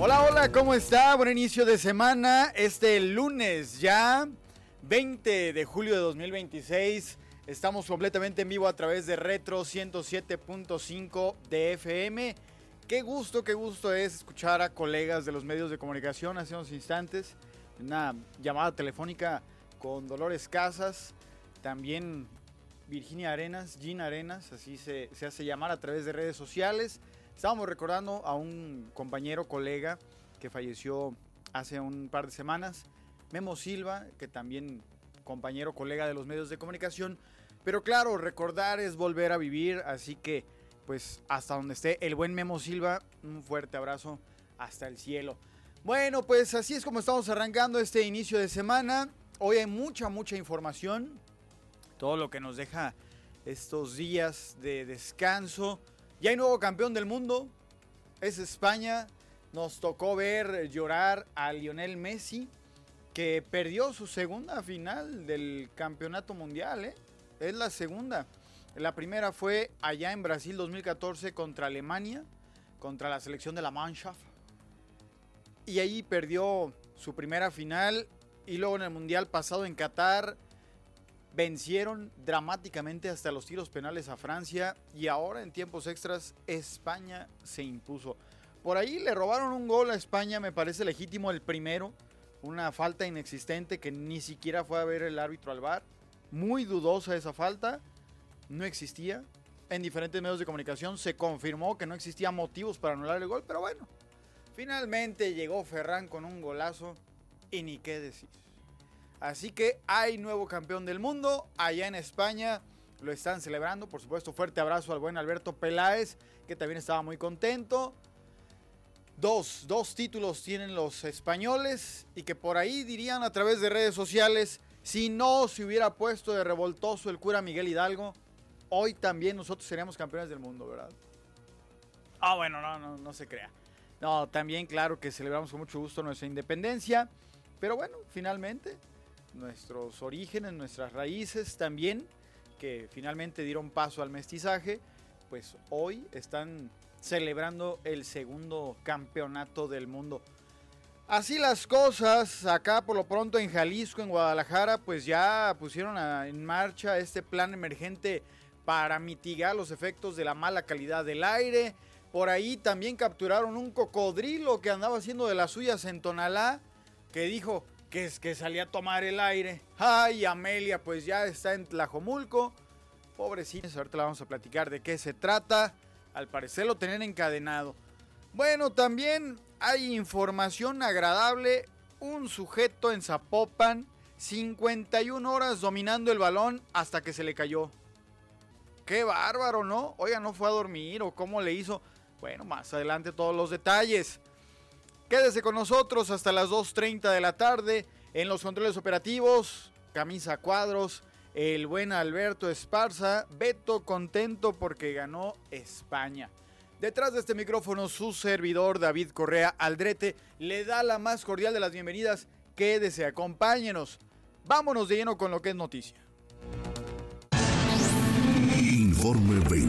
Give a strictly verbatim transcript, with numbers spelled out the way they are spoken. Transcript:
Hola, hola, ¿cómo está? Buen inicio de semana. Este lunes ya, veinte de julio de dos mil veintiséis. Estamos completamente en vivo a través de Retro ciento siete punto cinco de F M. Qué gusto, qué gusto es escuchar a colegas de los medios de comunicación hace unos instantes. Una llamada telefónica con Dolores Casas, también Virginia Arenas, Gina Arenas, así se, se hace llamar a través de redes sociales. Estábamos recordando a un compañero, colega, que falleció hace un par de semanas, Memo Silva, que también compañero, colega de los medios de comunicación. Pero claro, recordar es volver a vivir, así que pues hasta donde esté el buen Memo Silva, un fuerte abrazo hasta el cielo. Bueno, pues así es como estamos arrancando este inicio de semana. Hoy hay mucha, mucha información, todo lo que nos deja estos días de descanso. Ya hay nuevo campeón del mundo, es España. Nos tocó ver llorar a Lionel Messi, que perdió su segunda final del campeonato mundial, ¿eh? Es la segunda. La primera fue allá en Brasil dos mil catorce contra Alemania, contra la selección de la Mannschaft. Y ahí perdió su primera final. Y luego en el mundial pasado en Qatar vencieron dramáticamente hasta los tiros penales a Francia. Y ahora en tiempos extras España se impuso. Por ahí le robaron un gol a España, me parece legítimo el primero. Una falta inexistente que ni siquiera fue a ver el árbitro al V A R. Muy dudosa esa falta. No existía. En diferentes medios de comunicación se confirmó que no existían motivos para anular el gol. Pero bueno, finalmente llegó Ferran con un golazo. Y ni qué decir. Así que hay nuevo campeón del mundo allá en España. Lo están celebrando. Por supuesto, fuerte abrazo al buen Alberto Peláez, que también estaba muy contento. Dos, dos títulos tienen los españoles. Y que por ahí dirían a través de redes sociales, si no se hubiera puesto de revoltoso el cura Miguel Hidalgo, hoy también nosotros seríamos campeones del mundo, ¿verdad? Ah, bueno, no, no, no se crea. No, también claro que celebramos con mucho gusto nuestra independencia. Pero bueno, finalmente nuestros orígenes, nuestras raíces también, que finalmente dieron paso al mestizaje, pues hoy están celebrando el segundo campeonato del mundo. Así las cosas, acá por lo pronto en Jalisco, en Guadalajara, pues ya pusieron a, en marcha este plan emergente para mitigar los efectos de la mala calidad del aire. Por ahí también capturaron un cocodrilo que andaba haciendo de las suyas en Tonalá, que dijo que es que salía a tomar el aire. Ay, Amelia, pues ya está en Tlajomulco. Pobrecita, ahorita la vamos a platicar de qué se trata. Al parecer lo tenían encadenado. Bueno, también hay información agradable. Un sujeto en Zapopan, cincuenta y una horas dominando el balón hasta que se le cayó. Qué bárbaro, ¿no? Oiga, ¿no fue a dormir o cómo le hizo? Bueno, más adelante todos los detalles. Quédese con nosotros hasta las dos treinta de la tarde en los controles operativos. Camisa Cuadros, el buen Alberto Esparza, Beto contento porque ganó España. Detrás de este micrófono su servidor David Correa Aldrete le da la más cordial de las bienvenidas. Quédese, acompáñenos. Vámonos de lleno con lo que es noticia. Informe veinte.